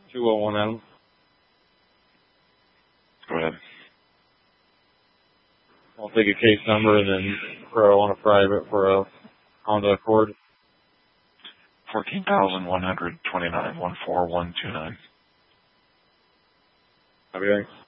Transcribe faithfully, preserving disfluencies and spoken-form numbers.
two oh one Adam. Go ahead. I'll take a case number and then throw on a private for a Honda Accord. fourteen thousand one hundred twenty-nine, one four one two nine. Copy, thanks.